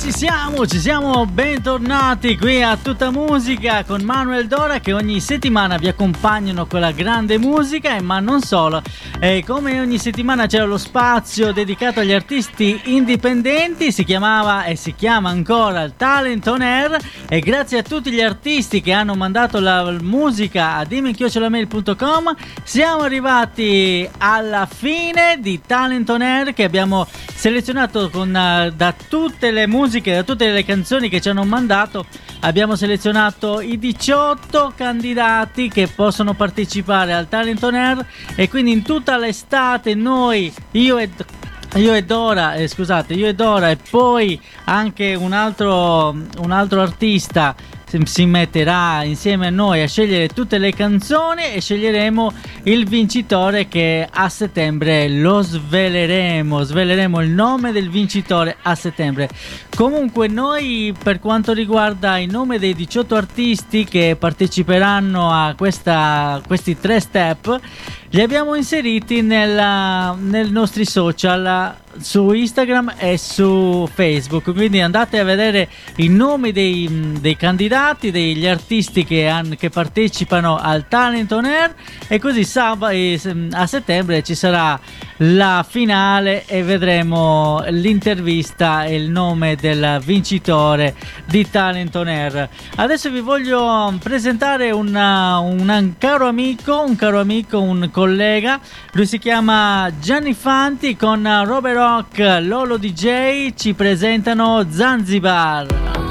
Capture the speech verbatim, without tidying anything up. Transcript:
ci siamo, ci siamo, bentornati qui a Tutta Musica con Manuel Dora, che ogni settimana vi accompagnano con la grande musica, e ma non solo. E come ogni settimana c'era lo spazio dedicato agli artisti indipendenti, si chiamava e si chiama ancora il Talent on Air, e grazie a tutti gli artisti che hanno mandato la musica a dimmi chiocciola mail punto com siamo arrivati alla fine di Talent on Air, che abbiamo selezionato con, uh, da tutte le musiche, da tutte le canzoni che ci hanno mandato. Abbiamo selezionato i diciotto candidati che possono partecipare al Talent on Air, e quindi in tutta l'estate noi, io e io e Dora, eh, scusate, io e Dora e poi anche un altro un altro artista si metterà insieme a noi a scegliere tutte le canzoni, e sceglieremo il vincitore, che a settembre lo sveleremo sveleremo il nome del vincitore a settembre. Comunque noi, per quanto riguarda il nome dei diciotto artisti che parteciperanno a questa questi tre step, li abbiamo inseriti nella, nei nostri social, su Instagram e su Facebook, quindi andate a vedere i nomi dei, dei candidati, degli artisti che, han, che partecipano al Talent on Air, e così sab- a settembre ci sarà la finale e vedremo l'intervista e il nome del vincitore di Talent on Air. Adesso vi voglio presentare una, un caro amico, un caro amico, un collega. Lui si chiama Gianni Fanti, con Robert Rock, Lolo D J ci presentano Zanzibar.